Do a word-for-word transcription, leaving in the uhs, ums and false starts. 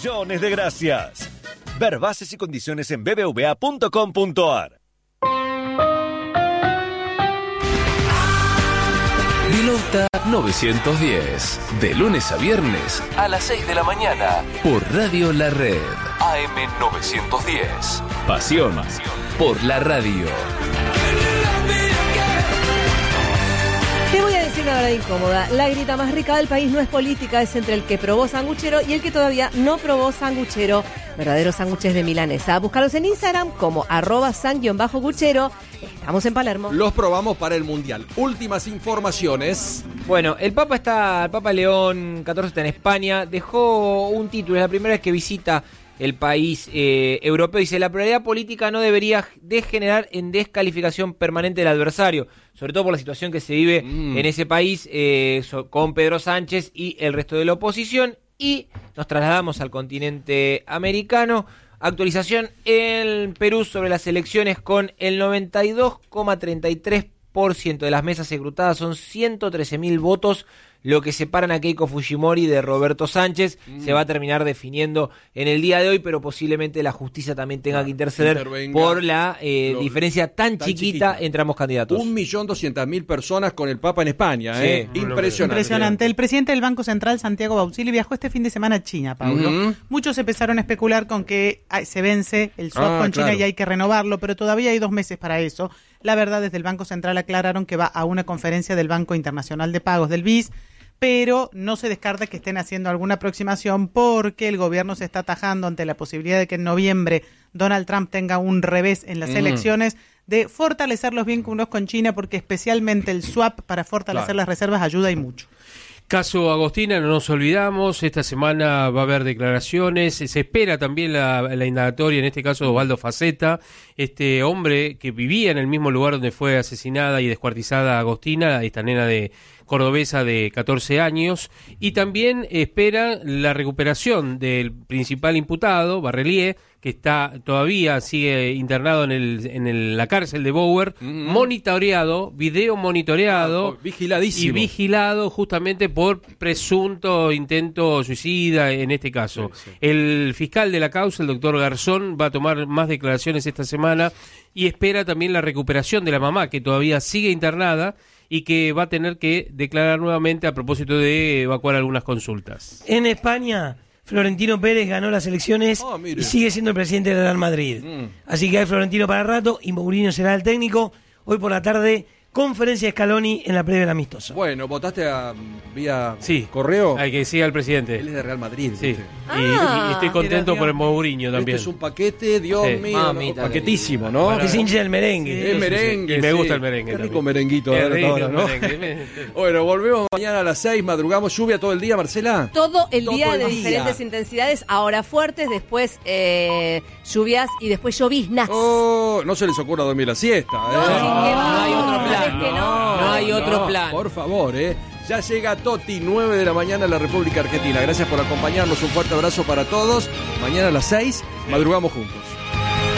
millones de gracias. Ver bases y condiciones en b b v a punto com punto a r. Pilota novecientos diez, de lunes a viernes a las seis de la mañana, por Radio La Red, A M novecientos diez. Pasión por la radio. Te voy a decir una verdad incómoda. La grita más rica del país no es política, es entre el que probó sanguchero y el que todavía no probó sanguchero. Verdaderos sándwiches de milanesa. Búscalos en Instagram como arroba san-guchero. Estamos en Palermo. Los probamos para el Mundial. Últimas informaciones. Bueno, el Papa está, el Papa León catorce está en España. Dejó un título, es la primera vez que visita el país eh, europeo. Dice, la pluralidad política no debería degenerar en descalificación permanente del adversario, sobre todo por la situación que se vive mm. en ese país eh, so, con Pedro Sánchez y el resto de la oposición. Y nos trasladamos al continente americano. Actualización en Perú sobre las elecciones con el noventa y dos coma treinta y tres por ciento de las mesas escrutadas, son ciento trece mil votos, lo que separan a Keiko Fujimori de Roberto Sánchez. Mm. Se va a terminar definiendo en el día de hoy, pero posiblemente la justicia también tenga ah, que interceder intervenga, por la eh, lo, diferencia tan, tan chiquita, chiquita entre ambos candidatos. Un millón doscientas mil personas con el Papa en España, sí, ¿eh? Impresionante. Impresionante. El presidente del Banco Central, Santiago Bauzili, viajó este fin de semana a China, Pablo. Mm-hmm. Muchos empezaron a especular con que ay, se vence el swap ah, con China claro. y hay que renovarlo, pero todavía hay dos meses para eso. La verdad, desde el Banco Central aclararon que va a una conferencia del Banco Internacional de Pagos, del B I S, pero no se descarta que estén haciendo alguna aproximación porque el gobierno se está atajando ante la posibilidad de que en noviembre Donald Trump tenga un revés en las mm. elecciones, de fortalecer los vínculos con China, porque especialmente el swap para fortalecer claro. las reservas ayuda y mucho. Caso Agostina, no nos olvidamos, esta semana va a haber declaraciones, se espera también la, la indagatoria, en este caso de Osvaldo Faceta, este hombre que vivía en el mismo lugar donde fue asesinada y descuartizada Agostina, esta nena de cordobesa de catorce años, y también espera la recuperación del principal imputado, Barrelier, que está todavía, sigue internado en el en el, la cárcel de Bower, mm-hmm. monitoreado, video monitoreado, ah, vigiladísimo. Y vigilado justamente por presunto intento suicida en este caso. Sí, sí. El fiscal de la causa, el doctor Garzón, va a tomar más declaraciones esta semana y espera también la recuperación de la mamá, que todavía sigue internada y que va a tener que declarar nuevamente a propósito de evacuar algunas consultas. En España, Florentino Pérez ganó las elecciones oh, y sigue siendo el presidente del Real Madrid. Mm. Así que hay Florentino para rato y Mourinho será el técnico. Hoy por la tarde, conferencia de Scaloni en la previa del amistoso. Bueno, ¿votaste a, vía sí. correo? Hay que siga al presidente. Él es de Real Madrid. Sí. Ah, y, y estoy contento por el Mourinho también. Este es un paquete, Dios sí. mío, Mami, ¿no? Paquetísimo, ¿no? Para... Que se hinche el merengue. Sí, es merengue. Y me sí. gusta el merengue. Qué rico también. merenguito. Qué rico ahora, ¿no? merengue. Bueno, volvemos mañana a las seis, madrugamos, lluvia todo el día, Marcela. Todo el todo día el de día. diferentes intensidades, ahora fuertes, después eh, lluvias y después lloviznas. Oh, no se les ocurra dormir la siesta, ¿eh? No, no, no, no hay otro no, plan. que no. No hay otro no, plan. Por favor, ¿eh? Ya llega Toti, nueve de la mañana en la República Argentina. Gracias por acompañarnos. Un fuerte abrazo para todos. Mañana a las seis, madrugamos juntos.